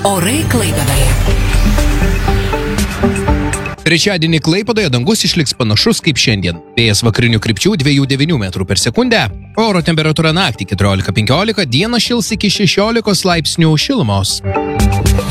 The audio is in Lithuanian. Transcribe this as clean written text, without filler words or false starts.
Orai Klaipėdoje. Trečiadienį Klaipėdoje dangus išliks panašus kaip šiandien. Vėjas vakarinių krypčių 2,9 metrų per sekundę. Oro temperatūra naktį 14-15, dieną šils iki 16 laipsnių šilumos.